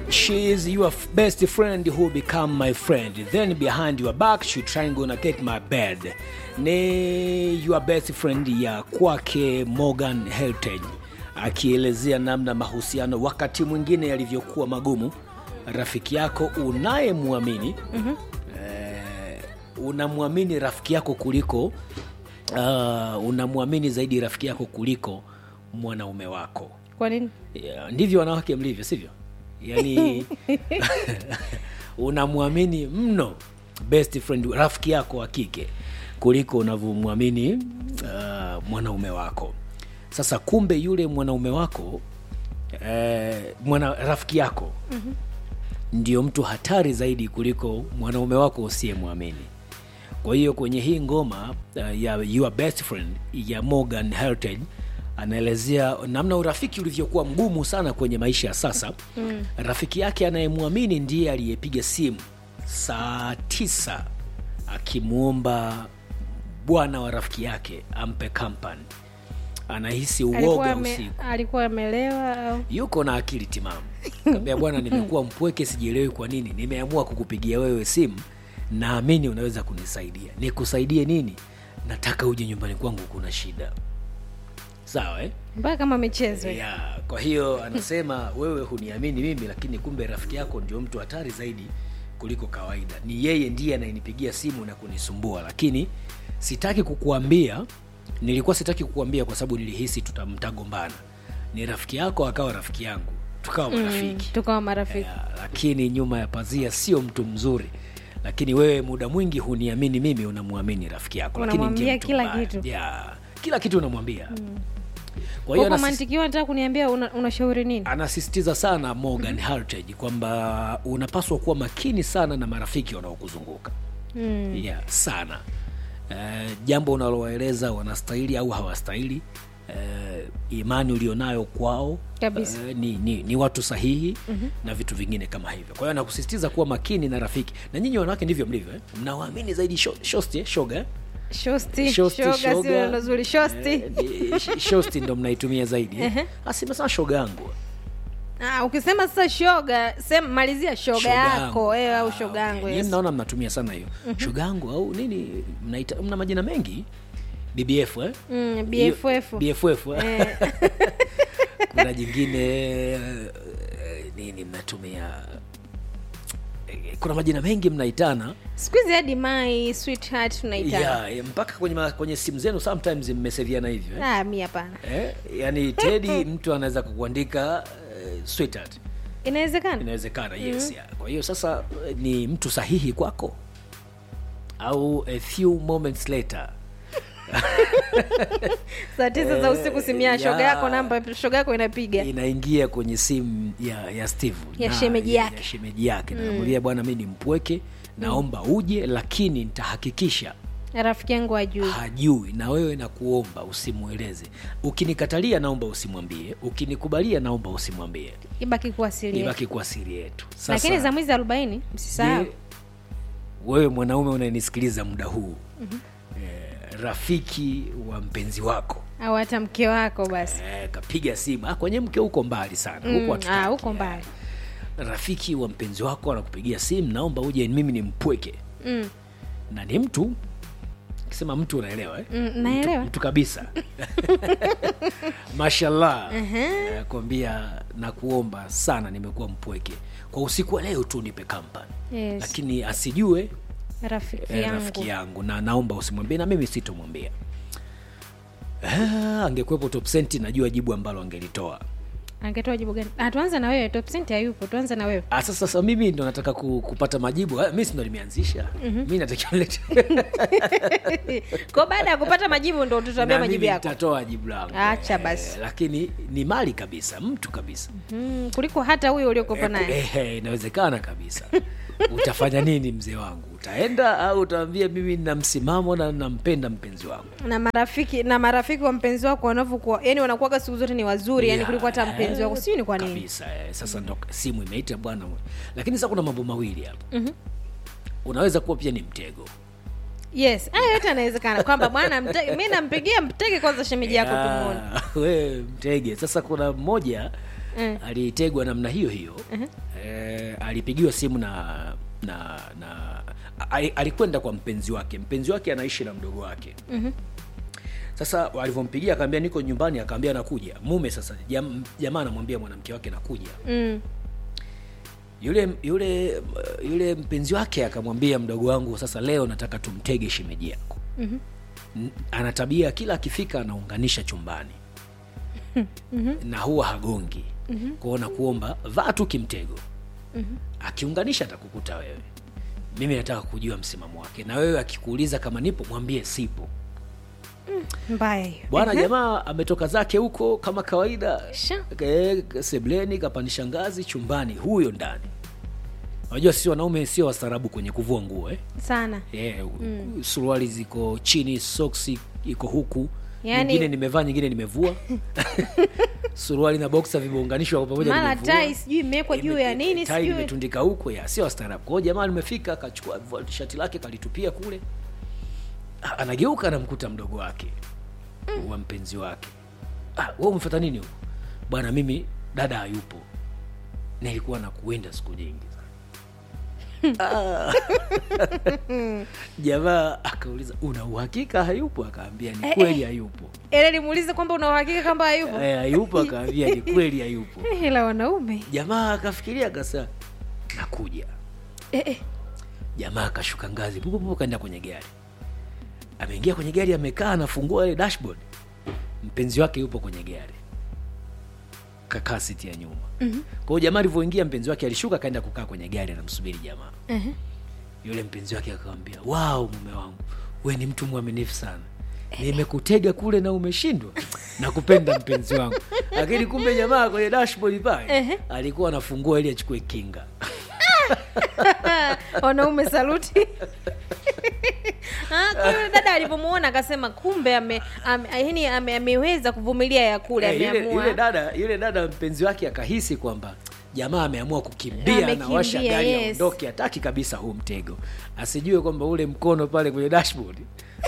She is your best friend who become my friend. Then behind your back she trying gonna get my bed. Ni your best friend ya kwake Morgan Heritage, akielezea namna mahusiano wakati mwingine yalivyokuwa magumu. Rafiki yako unayemwamini, unamwamini rafiki yako kuliko unamwamini zaidi rafiki yako kuliko mwanaume wako. Kwa nini? Ndivyo wanawake mlivyo, sivyo? Yani unamwamini mno best friend rafiki yako wa kike kuliko unavyomwamini mwanaume wako. Sasa kumbe yule mwanaume wako rafiki yako ndio mtu hatari zaidi kuliko mwanaume wako usiyemwamini. Kwa hiyo kwenye hii ngoma ya your best friend ya Morgan Heritage anaelezea namna urafiki ulivyokuwa mgumu sana kwenye maisha ya sasa. Rafiki yake anayemwamini ndiye aliyepiga simu saa 9 akimuomba bwana wa rafiki yake ampe company. Anahisi uoga usiku. Alikuwa amelewa au yuko na akili timamu? Kaambia bwana, nimekuwa mpweke, sijielewi kwa nini. Nimeamua kukupigia wewe simu, naamini unaweza kunisaidia. Nikusaidie nini? Nataka uje nyumbani kwangu, kuna shida. Sawa mpaka kama michezo. Yeah, kwa hiyo anasema wewe huniamini mimi, lakini kumbe rafiki yako ndio mtu hatari zaidi kuliko kawaida. Ni yeye ndiye anayenipigia simu na kunisumbua, lakini sitaki kukuambia. Nilikuwa sitaki kukuambia kwa sababu nilihisi tutamtagombana. Ni rafiki yako akawa rafiki yangu, tukawa marafiki. Tukawa marafiki. Yeah, lakini nyuma ya pazia sio mtu mzuri. Lakini wewe muda mwingi huniamini mimi, unamwamini rafiki yako, lakini ndiye kila kitu. Yeah, kila kitu unamwambia. Kwa hiyo romantikiwa nataka kuniambia unashauri nini? Anasisitiza sana Morgan Heritage kwamba unapaswa kuwa makini sana na marafiki wanaokuzunguka. Yeah, sana. Jambo unalowaeleza wanastahili au hawastahili, imani ulionayo kwao ni watu sahihi na vitu vingine kama hivyo. Kwa hiyo anakusisitiza kuwa makini na rafiki. Na nyinyi wanawake ndivyo mlivyo, mnawaamini zaidi shosti, shoga. Shoga nzuri, shosti ndo mnaitumia zaidi. Asema sasa shoga yangu. Ukisema sasa shoga, sema malizia shoga yako au shoga yangu. Yes. Naona mnatumia sana hiyo. Shoga yangu au nini, mna majina mengi. BBF BFF. Kuna jingine nini mnatumia, kuna majina mengi mnaitana. Squeeze hadi my sweetheart tunaitana. Yeah, mpaka kwenye simu zenu sometimes mmeseviana hivyo. Mimi hapana. Yani Teddy mtu anaweza kukuandika sweetheart. Inawezekana. Yes. Yeah. Kwa hiyo sasa ni mtu sahihi kwako au a few moments later saa 9 za usiku simu ya shoga yako, namba shoga yako inaingia kwenye simu ya Steve ya shemeji yake. Na namwambia bwana, mimi ni mpweke, naomba uje, lakini nitahakikisha rafiki yangu hajui, na wewe nakuomba usimueleze. Ukinikatalia naomba usimwambie, ukinikubalia naomba usimwambie. Ibaki kuwa siri yetu. Sasa lakini za mwezi 40 msisahau. Wewe mwanaume unanisikiliza muda huu, rafiki wa mpenzi wako au hata mke wako basi kapiga simu, kwenye mke huko mbali sana, huko mbali. Rafiki wa mpenzi wako anakupigia simu, naomba uje, mimi ni mpweke. Na ni mtu, kisema mtu unaelewa naelewa. Mtu kabisa. Mashallah. Kwambia nakuomba sana, nimekuwa mpweke kwa usiku wa leo tu, nipe company. Yes. Lakini asijue rafiki yangu, na naomba usimwambie, na mimi sitomwambia. Angekuepo Top Cent, najua jibu ambalo angelitoa. Angetoa jibu gani? Tuanze na wewe. Top Cent hayupo, tuanze na wewe. Sasa mimi ndo nataka kupata majibu. Mimi ndo nimeanzisha. Mimi natakiwa nilete. Kwa baada ya kupata majibu ndo tutatuambia majibu yako. Mimi nitatoa jibu langu. Acha basi. Lakini ni mali kabisa, mtu kabisa. Kuliko hata huyo uliokopa naye. Inawezekana kabisa. Utafanya nini mzee wangu? Utaenda au utaambia mimi nina msimamo na nampenda mpenzi wangu? Na marafiki wa mpenzi wako wanavyokuwa, yani wanakuwa siku zote ni wazuri, yani kuliko hata mpenzi wako. Sio ni kwa nini? Kabisa. Sasa ndo simu imeita bwana. Lakini sasa kuna mambo mawili hapa. Unaweza kuwa pia ni mtego. Yes, hayo yote yanawezekana kwamba bwana mimi nampigia mtege kwanza shemeji yako tumuone. Wewe mtege. Sasa kuna mmoja alitegwa namna hiyo hiyo. Alipigiwa simu na alikwenda kwa mpenzi wake anaishi na mdogo wake. Sasa walivyompigia akamwambia niko nyumbani, akamwambia nakuja. Mume sasa jamaa anamwambia mwanamke wake nakuja. Yule mpenzi wake akamwambia mdogo wangu, sasa leo nataka tumtege shemeji yako. Ana tabia kila akifika anaunganisha chumbani. Na huwa hagongi. Kwa na kuomba vaa tu kimtego. Akiunganisha atakukuta wewe. Mimi nataka kujua msimamo wake, na wewe akikuuliza kama nipo mwambie sipo. Mbaya hiyo. Bwana jamaa ametoka zake huko kama kawaida. Sebleni kapandisha ngazi chumbani, huyo ndani. Unajua sisi wanaume sio wastaarabu kwenye kuvua nguo sana. Suruali ziko chini, socks iko huku. Nyingine nimevaa, nyingine nimevua. Suruali na boxer vimeunganishwa kwa pamoja, nimevua. Mara tie sijui imewekwa juu ya nini sijui. Tie imetundika huko, sio wastaarabu. Kwa hiyo jamaa limefika akachukua shati lake kalitupia kule. Anageuka anamkuta mdogo wake. Wa mpenzi wake. Wewe umefuata nini huko? Bwana mimi dada hayupo. Nilikuwa nakuenda siku nyingi. Jamaa akauliza una uhakika hayupo? Akaambia ni kweli hayupo. Nimuulize kwamba una uhakika kwamba hayupo? Hayupo, akaambia ni kweli hayupo. Ila wanaume. Jamaa akafikiria akasema nakuja. Jamaa akashuka ngazi, pupu kaenda kwenye gari. Ameingia kwenye gari, amekaa anafungua ile dashboard. Mpenzi wake yupo kwenye gari. Kakaa siti ya nyuma. Kwa hiyo jamaa alivyoingia mpenzi wake alishuka kaenda kukaa kwenye gari anamsubiri jamaa. Yule mpenzi wake akamwambia, "Wow mume wangu, wewe ni mtu mwaminifu sana. Nimekutega kule na umeshindwa. Nakupenda mpenzi wangu." Lakini kumbe jamaa kwenye dashboard pale alikuwa anafungua ili achukue kinga. Wanaume saluti. Kwa dada alipomuona akasema kumbe ameweza kuvumilia ya kule, ameamua. Yule dada mpenzi wake akahisi kwamba jamaa ameamua kukimbia na washa gari aondoke, hataki kabisa huu mtego. Asijue kwamba ule mkono pale kwenye dashboard.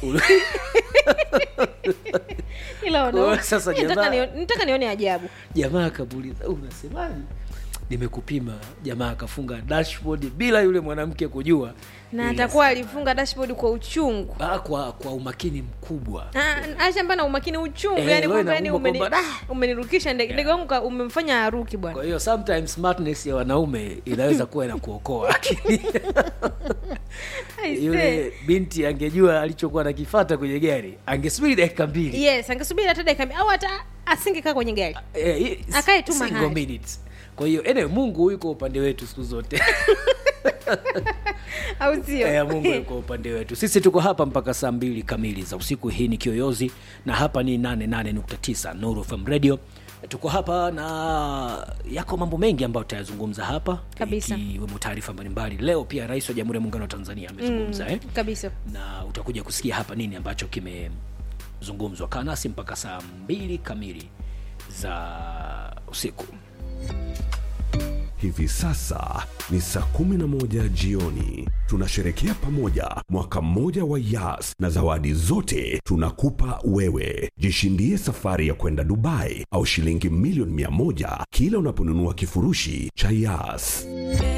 Ila sasa nataka nione ajabu. Jamaa akabuliza, "Unasemaje?" "Nimekupima." Jamaa akafunga dashboard bila yule mwanamke kujua. Na atakuwa alifunga dashboard kwa uchungu. Kwa umakini mkubwa. Acha mbana umakini uchungu, kwamba umenirukisha ndege wangu umemfanya aruki bwana. Kwa hiyo sometimes smartness ya wanaume inaweza kuwa inakuokoa. Yule binti angejua alichokuwa nakifuata kwenye gari, angesubiri dakika 2. Yes, angesubiri hata dakika 2 au hata asingekaa kwenye gari. Akae tu mahali. Single minutes. Kwa hiyo Mungu yuko upande wetu siku zote. Au sio? Mungu yuko upande wetu. Sisi tuko hapa mpaka saa 2 kamili za usiku. Hii ni Kiyoyozi na hapa ni 88.9 Nuru FM Radio. Tuko hapa na yako mambo mengi ambayo tutayazungumza hapa kabisa. Ikiwemo taarifa mbalimbali. Leo pia Rais wa Jamhuri ya Muungano wa Tanzania amezungumza kabisa. Na utakuja kusikia hapa nini ambacho kimezungumzwa. Kaa nasi mpaka saa 2 kamili za usiku. Hivi sasa ni saa 11 jioni. Tunasherehekea pamoja mwaka mmoja wa Yas na zawadi zote tunakupa wewe. Jishindie safari ya kwenda Dubai au shilingi milioni 100 kila unaponunua kifurushi cha Yas.